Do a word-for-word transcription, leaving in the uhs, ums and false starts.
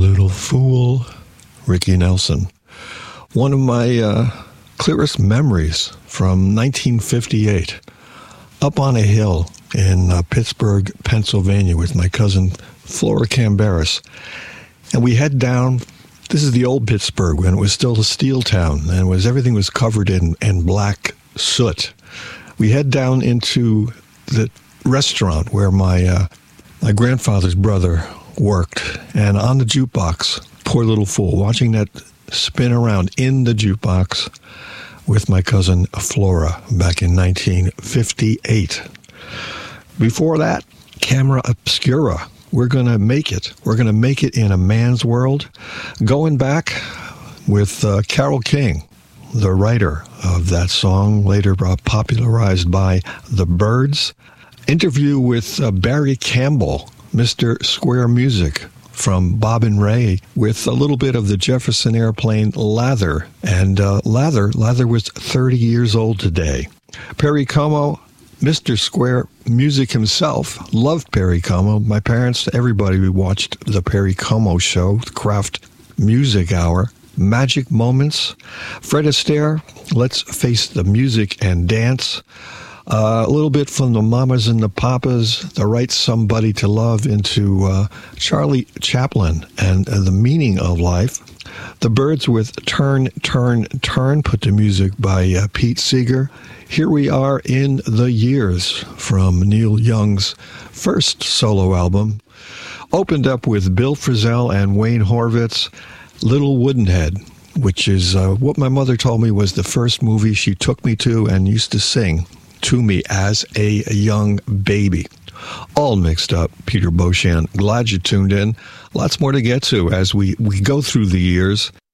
little fool, Ricky Nelson. One of my uh, clearest memories from nineteen fifty-eight, up on a hill in uh, Pittsburgh, Pennsylvania with my cousin Flora Camberis. And we head down, this is the old Pittsburgh when it was still a steel town and it was everything was covered in, in black soot. We head down into the restaurant where my uh, my grandfather's brother worked, and on the jukebox, Poor Little Fool, watching that spin around in the jukebox with my cousin Flora back in nineteen fifty-eight. Before that, Camera Obscura. We're going to make it. We're going to make it in a man's world. Going back with uh, Carole King, the writer of that song, later uh, popularized by the Byrds. Interview with uh, Barry Campbell, Mister Square Music, from Bob and Ray, with a little bit of the Jefferson Airplane Lather. And uh, Lather, Lather was thirty years old today. Perry Como, Mister Square Music himself, loved Perry Como. My parents, everybody, we watched the Perry Como show, the Kraft Music Hour. Magic Moments. Fred Astaire, Let's Face the Music and Dance. Uh, a little bit from the Mamas and the Papas, The Right Somebody to Love, into uh, Charlie Chaplin and uh, The Meaning of Life. The Byrds with Turn, Turn, Turn, put to music by uh, Pete Seeger. Here We Are in the Years from Neil Young's first solo album. Opened up with Bill Frisell and Wayne Horvitz, Little Woodenhead, which is uh, what my mother told me was the first movie she took me to and used to sing to me as a young baby. All mixed up. Peter Beauchamp, glad you tuned in. Lots more to get to as we, we go through the years.